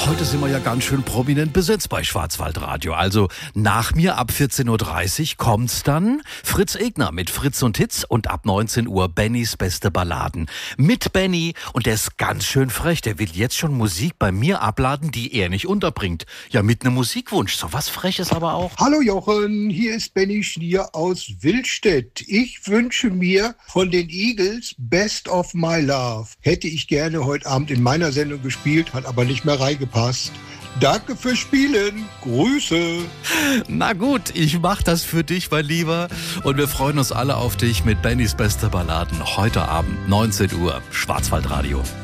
Heute sind wir ja ganz schön prominent besetzt bei Schwarzwaldradio. Also nach mir ab 14.30 Uhr kommt's dann Fritz Egner mit Fritz und Hitz und ab 19 Uhr Bennys beste Balladen. Mit Benny, und der ist ganz schön frech, der will jetzt schon Musik bei mir abladen, die er nicht unterbringt. Ja, mit einem Musikwunsch, so was Freches aber auch. Hallo Jochen, hier ist Benny Schnier aus Willstedt. Ich wünsche mir von den Eagles Best of My Love. Hätte ich gerne heute Abend in meiner Sendung gespielt, hat aber nicht mehr reingepasst. Danke fürs Spielen. Grüße. Na gut, ich mach das für dich, mein Lieber. Und wir freuen uns alle auf dich mit Bennys beste Balladen. Heute Abend, 19 Uhr, Schwarzwaldradio.